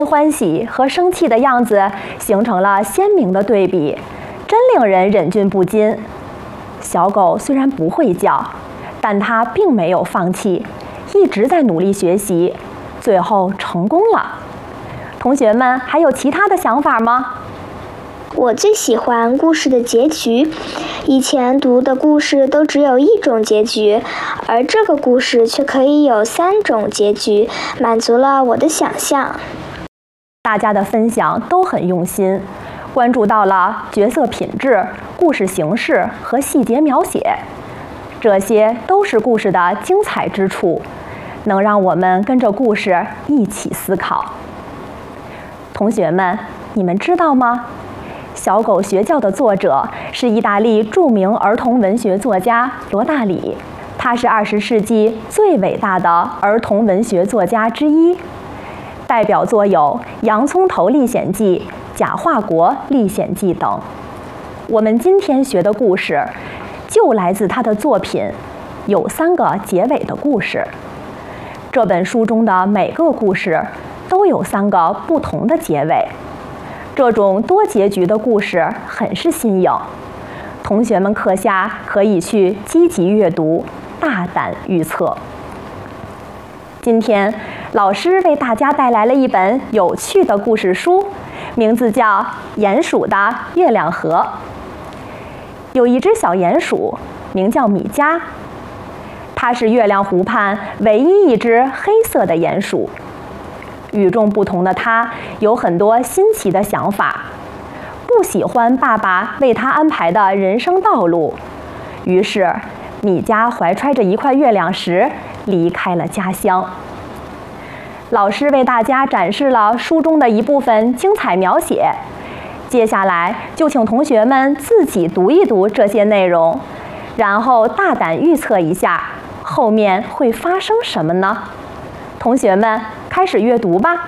欢喜和生气的样子形成了鲜明的对比，真令人忍俊不禁。小狗虽然不会叫，但它并没有放弃，一直在努力学习，最后成功了。同学们还有其他的想法吗？ 我最喜欢故事的结局。以前读的故事都只有一种结局，而这个故事却可以有3种结局，满足了我的想象。 大家的分享都很用心，关注到了角色品质、故事形式和细节描写，这些都是故事的精彩之处，能让我们跟着故事一起思考。同学们，你们知道吗？小狗学叫的作者是意大利著名儿童文学作家罗大里，他是20世纪最伟大的儿童文学作家之一，代表作有《洋葱头历险记》《假华国历险记》等。我们今天学的故事就来自他的作品《有3个结尾的故事》。这本书中的每个故事都有3个不同的结尾。这种多结局的故事很是新颖，同学们课下可以去积极阅读，大胆预测。今天老师为大家带来了一本有趣的故事书，名字叫《鼹鼠的月亮河》。有一只小鼹鼠，名叫米迦，它是月亮湖畔唯一一只黑色的鼹鼠。与众不同的他有很多新奇的想法，不喜欢爸爸为他安排的人生道路，于是米迦怀揣着一块月亮石离开了家乡。老师为大家展示了书中的一部分精彩描写，接下来就请同学们自己读一读这些内容，然后大胆预测一下后面会发生什么呢？同学们开始阅读吧。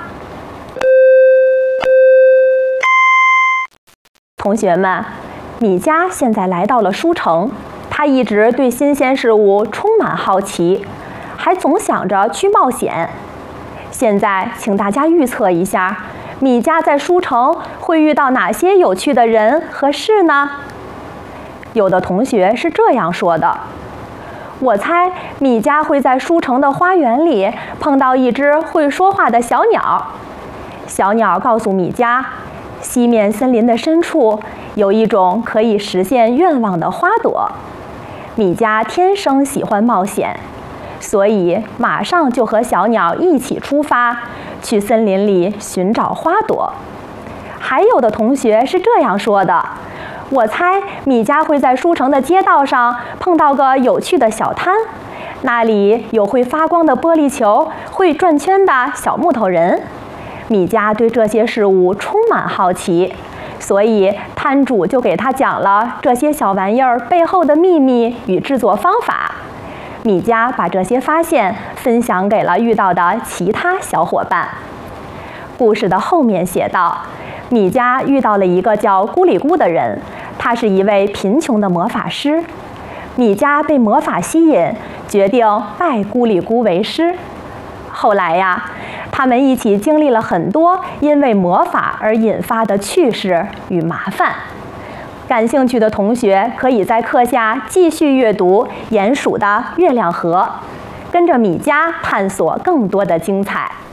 同学们，米迦现在来到了书城，他一直对新鲜事物充满好奇，还总想着去冒险。现在请大家预测一下，米迦在书城会遇到哪些有趣的人和事呢？有的同学是这样说的：我猜米迦会在书城的花园里碰到一只会说话的小鸟。小鸟告诉米迦，西面森林的深处有一种可以实现愿望的花朵。米迦天生喜欢冒险，所以马上就和小鸟一起出发，去森林里寻找花朵。还有的同学是这样说的：我猜米迦会在书城的街道上碰到个有趣的小摊，那里有会发光的玻璃球，会转圈的小木头人。米迦对这些事物充满好奇，所以摊主就给他讲了这些小玩意儿背后的秘密与制作方法。米迦把这些发现分享给了遇到的其他小伙伴。故事的后面写道，米迦遇到了一个叫咕里咕的人，他是一位贫穷的魔法师。米迦被魔法吸引，决定拜咕里咕为师。后来呀，他们一起经历了很多因为魔法而引发的趣事与麻烦。感兴趣的同学可以在课下继续阅读《鼹鼠的月亮河》，跟着米迦探索更多的精彩。